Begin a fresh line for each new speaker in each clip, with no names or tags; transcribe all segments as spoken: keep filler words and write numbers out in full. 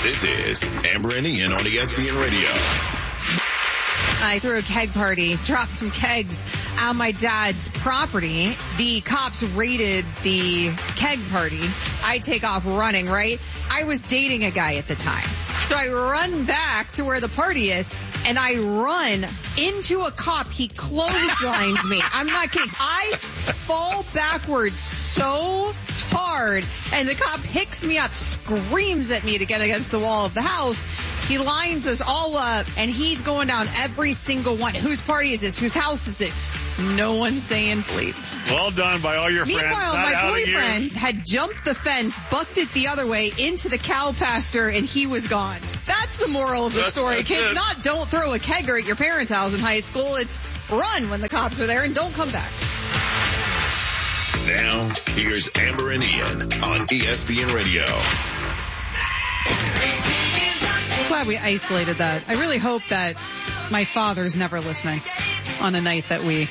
This is Amber and Ian on E S P N Radio.
I threw a keg party, dropped some kegs on my dad's property. The cops raided the keg party. I take off running, right? I was dating a guy at the time. So I run back to where the party is, and I run into a cop. He clotheslines me. I'm not kidding. I fall backwards so hard, and the cop picks me up, screams at me to get against the wall of the house. He lines us all up, and he's going down every single one. Whose party is this? Whose house is it? No one's saying bleep.
Well done by all your
Meanwhile,
friends.
Meanwhile,
Not
my boyfriend
you.
had jumped the fence, bucked it the other way into the cow pasture, and he was gone. That's the moral of the story.
That's
Kids,
it.
not don't throw a kegger at your parents' house in high school. It's run when the cops are there and don't come back.
Now, here's Amber and Ian on E S P N Radio.
I'm glad we isolated that. I really hope that my father's never listening on a night that we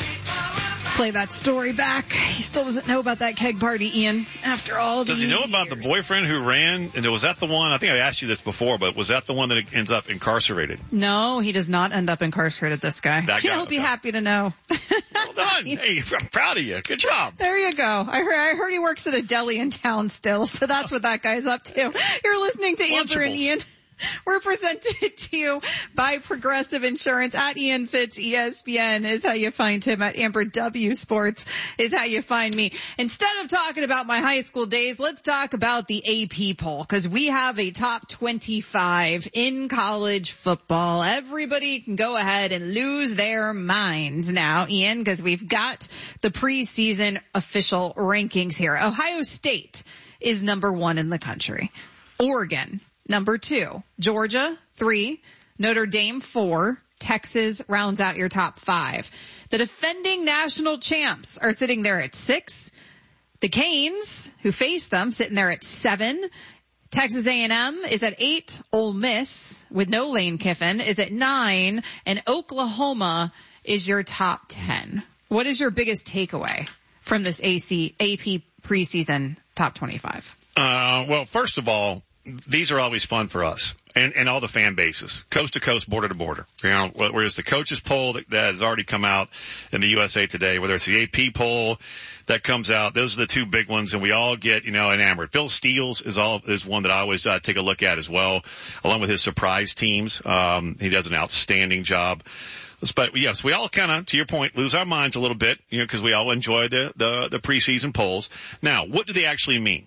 play that story back. He still doesn't know about that keg party, Ian, after all
Does
these
he know about
years.
the boyfriend who ran? And was that the one? I think I asked you this before, but was that the one that ends up incarcerated?
No, he does not end up incarcerated, this guy.
That guy,
He'll be
okay.
happy to know.
Well done. Hey, I'm proud of you. Good job.
There you go. I heard, I heard he works at a deli in town still, so that's what that guy's up to. You're listening to Amber and
Lunchables.
Ian. We're presented to you by Progressive Insurance. At Ian Fitz, E S P N is how you find him. At Amber W Sports is how you find me. Instead of talking about my high school days, let's talk about the A P poll, because we have a top twenty-five in college football. Everybody can go ahead and lose their minds now, Ian, because we've got the preseason official rankings here. Ohio State is number one in the country. Oregon, number two. Georgia, three. Notre Dame, four. Texas rounds out your top five. The defending national champs are sitting there at six. The Canes, who face them, sitting there at seven. Texas A and M is at eight. Ole Miss, with no Lane Kiffin, is at nine. And Oklahoma is your top ten. What is your biggest takeaway from this A C, A P preseason top twenty-five?
Uh, well, first of all, these are always fun for us and, and all the fan bases, coast to coast, border to border. You know, whereas the coaches poll that, that has already come out in the U S A Today, whether it's the A P poll that comes out, those are the two big ones, and we all get, you know, enamored. Phil Steele's is all is one that I always uh, take a look at as well, along with his surprise teams. Um, he does an outstanding job. But yes, we all kind of, to your point, lose our minds a little bit, you know, because we all enjoy the, the the preseason polls. Now, what do they actually mean?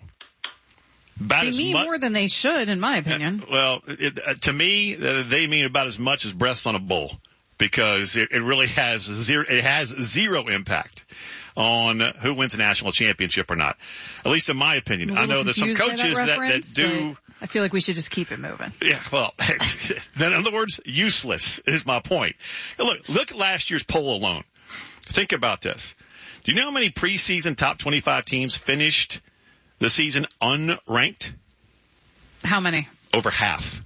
About
They
as
mean
mu-
more than they should, in my opinion.
Uh, well, it, uh, to me, uh, they mean about as much as breasts on a bull, because it, it really has zero. It has zero impact on who wins a national championship or not. At least in my opinion,
I'm a
I
little
know there's some
confused by
coaches that, that,
reference,
do.
but I feel like we should just keep it moving.
Yeah, well, in other words, useless is my point. Look, look at last year's poll alone. Think about this. Do you know how many preseason top twenty-five teams finished the season unranked?
How many?
Over half.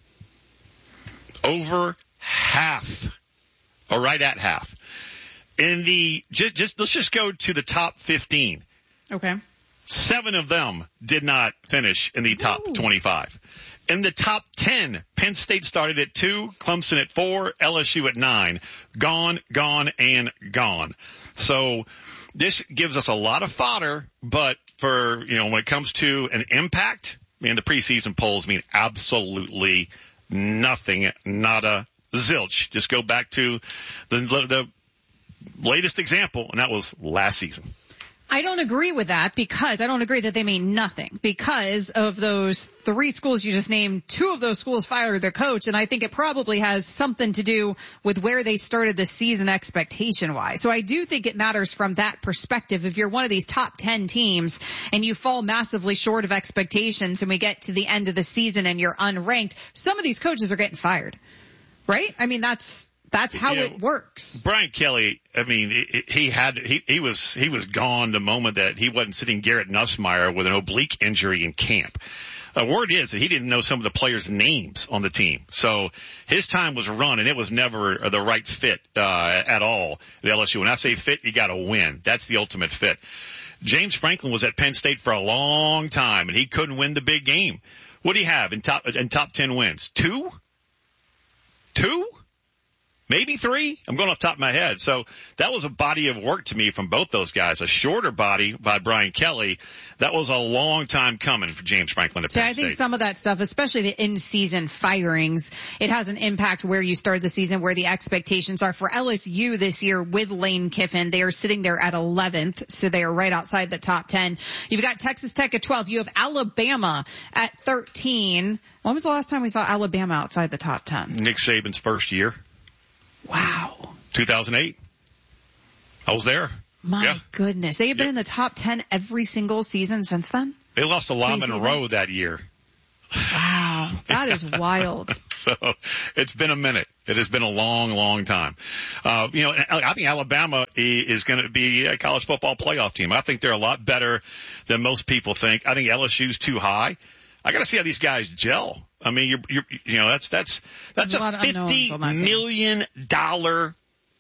Over half. Or right at half. In the, just, just, let's just go to the top fifteen.
Okay.
Seven of them did not finish in the top
Ooh.
twenty-five. In the top ten, Penn State started at two, Clemson at four, L S U at nine. Gone, gone, and gone. So this gives us a lot of fodder, but for, you know, when it comes to an impact, man, the preseason polls mean absolutely nothing, nada, zilch. Just go back to the, the latest example, and that was last season.
I don't agree with that, because I don't agree that they mean nothing, because of those three schools you just named. Two of those schools fired their coach, and I think it probably has something to do with where they started the season expectation wise. So I do think it matters from that perspective. If you're one of these top ten teams and you fall massively short of expectations and we get to the end of the season and you're unranked, some of these coaches are getting fired, right? I mean, that's That's how
You know,
it works.
Brian Kelly, I mean, he, he had, he, he was, he was gone the moment that he wasn't sitting Garrett Nussmeier with an oblique injury in camp. A word is that he didn't know some of the players' names on the team. So his time was run, and it was never the right fit, uh, at all at L S U. When I say fit, you gotta win. That's the ultimate fit. James Franklin was at Penn State for a long time, and he couldn't win the big game. What do you have in top in top ten wins? Two? Two? Maybe three? I'm going off the top of my head. So that was a body of work to me from both those guys. A shorter body by Brian Kelly. That was a long time coming for James Franklin at Penn
Yeah, I think
State.
some of that stuff, especially the in-season firings, it has an impact where you start the season, where the expectations are. For L S U this year with Lane Kiffin, they are sitting there at eleventh, so they are right outside the top ten. You've got Texas Tech at twelve. You have Alabama at thirteen. When was the last time we saw Alabama outside the top ten?
Nick Saban's first year.
Wow.
two thousand eight. I was there.
My
yeah.
goodness. They have been
Yep.
in the top ten every single season since then?
They lost a lot in a
Preseason?
row that year.
Wow. That is wild.
So it's been a minute. It has been a long, long time. Uh, you know, I think Alabama is going to be a college football playoff team. I think they're a lot better than most people think. I think L S U's too high. I got to see how these guys gel. I mean, you're, you're, you know, that's, that's, that's
There's a
a
lot of unknowns
fifty
on that team.
million dollar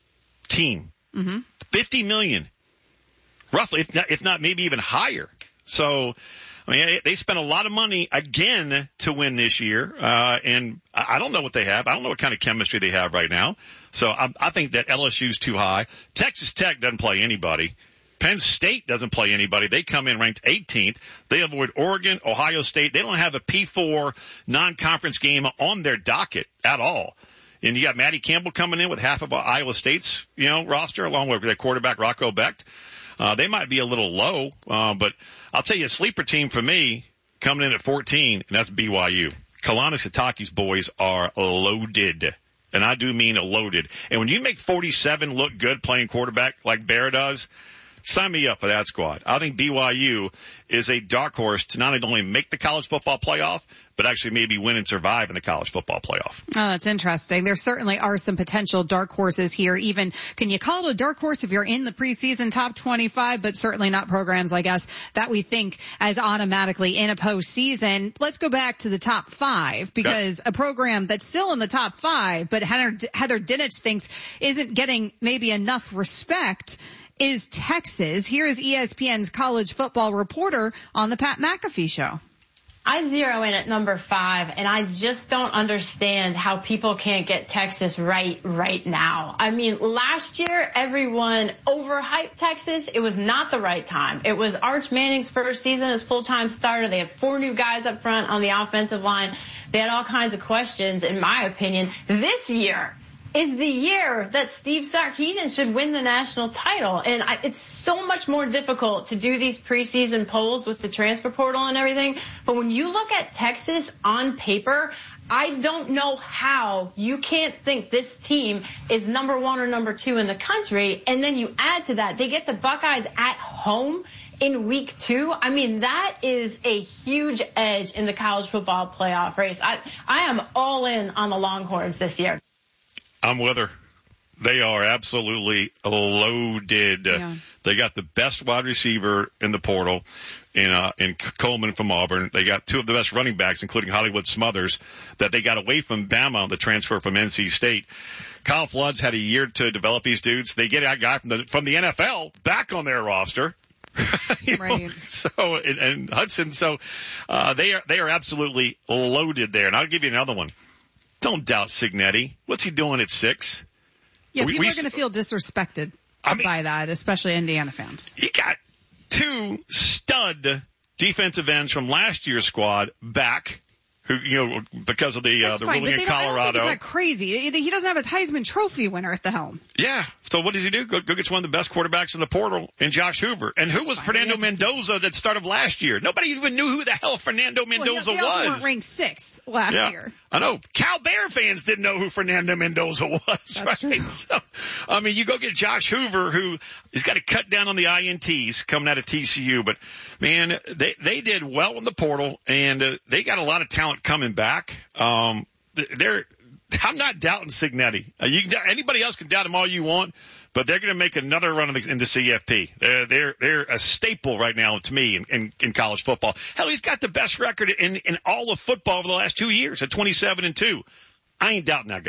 team.
Mm-hmm.
fifty million. Roughly, if not, if not maybe even higher. So, I mean, they spent a lot of money again to win this year. Uh, and I don't know what they have. I don't know what kind of chemistry they have right now. So I, I think that L S U's too high. Texas Tech doesn't play anybody. Penn State doesn't play anybody. They come in ranked eighteenth. They avoid Oregon, Ohio State. They don't have a P four non-conference game on their docket at all. And you got Matty Campbell coming in with half of Iowa State's, you know, roster, along with their quarterback Rocco Becht. Uh, they might be a little low, uh, but I'll tell you, a sleeper team for me coming in at fourteen, and that's B Y U. Kalani Sitake's boys are loaded. And I do mean loaded. And when you make forty-seven look good playing quarterback like Bear does, sign me up for that squad. I think B Y U is a dark horse to not only make the college football playoff, but actually maybe win and survive in the college football playoff.
Oh, that's interesting. There certainly are some potential dark horses here. Even, can you call it a dark horse if you're in the preseason top twenty-five, but certainly not programs like us that we think as automatically in a postseason. Let's go back to the top five, because yep. a program that's still in the top five, but Heather, Heather Dinich thinks isn't getting maybe enough respect, is Texas. Here is E S P N's college football reporter on the Pat McAfee Show.
I zero in at number five, and I just don't understand how people can't get Texas right right now. I mean, last year, everyone overhyped Texas. It was not the right time. It was Arch Manning's first season as full-time starter. They had four new guys up front on the offensive line. They had all kinds of questions, in my opinion. This year is the year that Steve Sarkisian should win the national title. And I, it's so much more difficult to do these preseason polls with the transfer portal and everything. But when you look at Texas on paper, I don't know how you can't think this team is number one or number two in the country. And then you add to that, they get the Buckeyes at home in week two. I mean, that is a huge edge in the college football playoff race. I, I am all in on the Longhorns this year.
I'm with her. They are absolutely loaded.
Yeah.
They got the best wide receiver in the portal in, uh, in Coleman from Auburn. They got two of the best running backs, including Hollywood Smothers, that they got away from Bama, the transfer from N C State. Kyle Flood's had a year to develop these dudes. They get a guy from the, from the N F L back on their roster. you
right.
know, so, and, and Hudson. So, uh, they are, they are absolutely loaded there. And I'll give you another one. Don't doubt Cignetti. What's he doing at six?
Yeah,
we,
people
we,
are going to feel disrespected
I mean,
by that, especially Indiana fans.
You got two stud defensive ends from last year's squad back, who, you know, because of the, uh, the
fine,
ruling in Colorado.
I don't think it's that crazy. He doesn't have his Heisman Trophy winner at the helm.
Yeah. So what does he do? Go, go get one of the best quarterbacks in the portal in Josh Hoover. And who That's was fine. Fernando Mendoza that started last year? Nobody even knew who the hell Fernando Mendoza
well, he also
was.
weren't ranked sixth last
yeah,
year.
I know. Cal Bear fans didn't know who Fernando Mendoza was.
That's
right?
true.
So, I mean, you go get Josh Hoover, who has got to cut down on the I N Ts coming out of T C U. But, man, they, they did well in the portal, and uh, they got a lot of talent coming back. Um, they're, I'm not doubting Cignetti. Uh, you can, anybody else can doubt him all you want, but they're going to make another run in the, in the C F P. They're, they're, they're a staple right now to me in, in, in college football. Hell, he's got the best record in, in all of football over the last two years at twenty-seven and two. I ain't doubting that guy.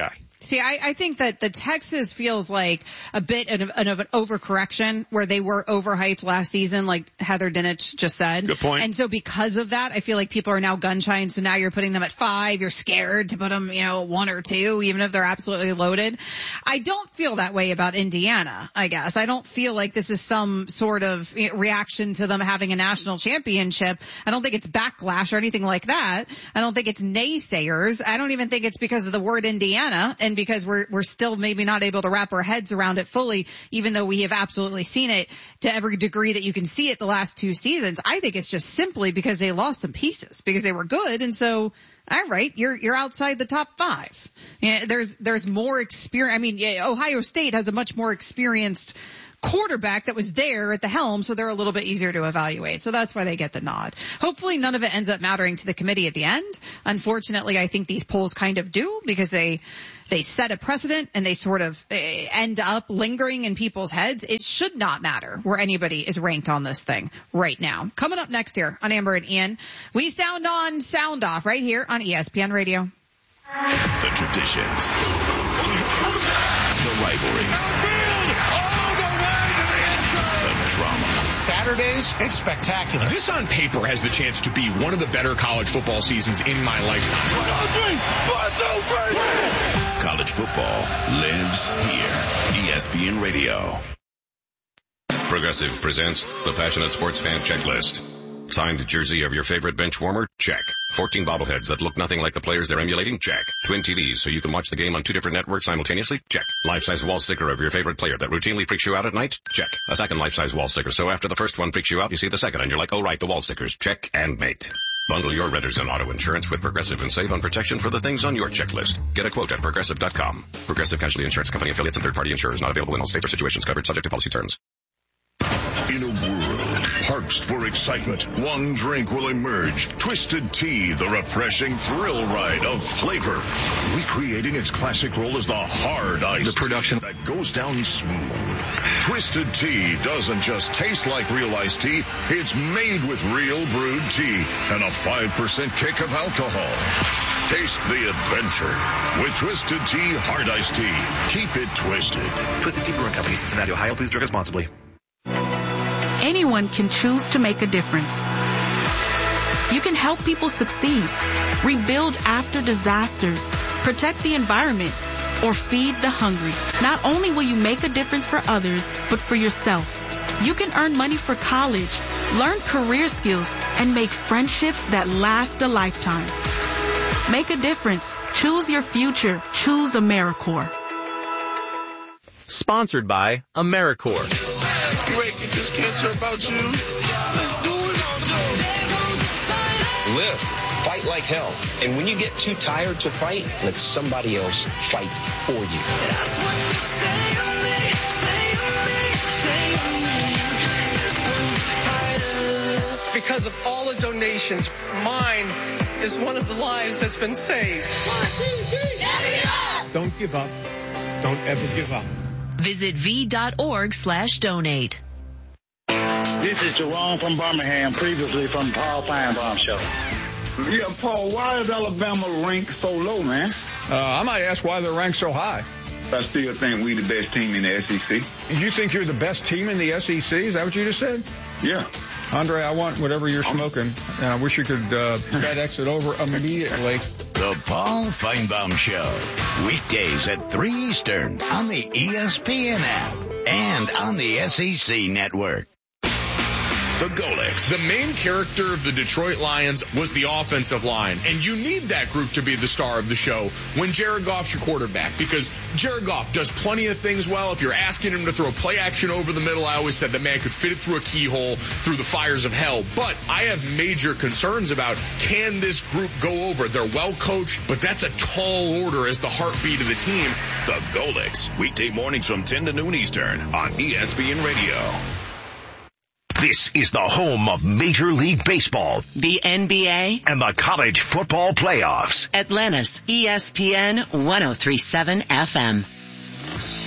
See, I, I think that the Texas feels like a bit of, of an overcorrection where they were overhyped last season, like Heather Dinich just said.
Good point.
And so because of that, I feel like people are now gun shy, and so now you're putting them at five. You're scared to put them, you know, one or two, even if they're absolutely loaded. I don't feel that way about Indiana, I guess. I don't feel like this is some sort of reaction to them having a national championship. I don't think it's backlash or anything like that. I don't think it's naysayers. I don't even think it's because of the word Indiana, and because we're we're still maybe not able to wrap our heads around it fully, even though we have absolutely seen it to every degree that you can see it the last two seasons. I think it's just simply because they lost some pieces, because they were good, and so all right, you're you're outside the top five. Yeah, there's there's more experience. I mean, yeah, Ohio State has a much more experienced quarterback that was there at the helm, so they're a little bit easier to evaluate. So that's why they get the nod. Hopefully none of it ends up mattering to the committee at the end. Unfortunately, I think these polls kind of do, because they they set a precedent and they sort of end up lingering in people's heads. It should not matter where anybody is ranked on this thing right now. Coming up next here on Amber and Ian, we sound on, sound off right here on E S P N Radio.
The traditions, the rivalries, drama.
Saturdays, it's spectacular.
This on paper has the chance to be one of the better college football seasons in my lifetime.
One, two, three, one, two, three. College football lives here. E S P N Radio. Progressive presents the Passionate Sports Fan Checklist. Signed jersey of your favorite bench warmer? Check. fourteen bobbleheads that look nothing like the players they're emulating? Check. Twin T Vs so you can watch the game on two different networks simultaneously? Check. Life-size wall sticker of your favorite player that routinely freaks you out at night? Check. A second life-size wall sticker so after the first one freaks you out, you see the second and you're like, oh right, the wall stickers. Check and mate. Bundle your renters and auto insurance with Progressive and save on protection for the things on your checklist. Get a quote at Progressive dot com. Progressive Casualty Insurance Company affiliates and third-party insurers not available in all states or situations covered subject to policy terms. In a world parched for excitement, one drink will emerge. Twisted Tea, the refreshing thrill ride of flavor. Recreating its classic role as the hard ice.
The production
that goes down smooth. Twisted Tea doesn't just taste like real iced tea. It's made with real brewed tea and a five percent kick of alcohol. Taste the adventure with Twisted Tea Hard Iced Tea. Keep it twisted.
Twisted Tea Brewing Company, Cincinnati, Ohio. Please drink responsibly.
Anyone can choose to make a difference. You can help people succeed, rebuild after disasters, protect the environment, or feed the hungry. Not only will you make a difference for others, but for yourself. You can earn money for college, learn career skills, and make friendships that last a lifetime. Make a difference. Choose your future. Choose AmeriCorps.
Sponsored by AmeriCorps.
You ready to get this cancer about you? Let's do it.
Live. Fight like hell. And when you get too tired to fight, let somebody else fight for you.
That's what you say to me, say to me, say to me. This one's fighter. Because of all the donations, mine is one of the lives that's been saved. One, two, three, never give up.
Don't give up. Don't ever give up.
Visit v.org slash donate.
This is Jerome from Birmingham, previously from Paul Feinbaum Show. Yeah, Paul, why is Alabama ranked so low, man?
Uh, I might ask why they're ranked so high.
I still think we're the best team in the S E C.
You think you're the best team in the S E C? Is that what you just said?
Yeah.
Andre, I want whatever you're smoking. And I wish you could uh, FedEx it over immediately.
The Paul Feinbaum Show. Weekdays at three Eastern on the E S P N app and on the S E C network.
The Golics.
The main character of the Detroit Lions was the offensive line, and you need that group to be the star of the show when Jared Goff's your quarterback, because Jared Goff does plenty of things well. If you're asking him to throw play action over the middle, I always said the man could fit it through a keyhole through the fires of hell. But I have major concerns about, can this group go over? They're well coached, but that's a tall order as the heartbeat of the team.
The Golics. Weekday mornings from ten to noon Eastern on E S P N Radio.
This is the home of Major League Baseball,
the N B A,
and the college football playoffs.
Atlanta's E S P N one oh three point seven F M.